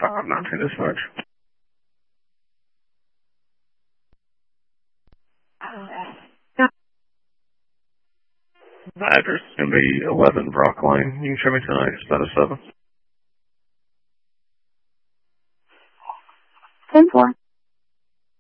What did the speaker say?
519 dispatch. The address is going to be 11 Brock Lane. You can show me tonight. It's about a 7. 10-4.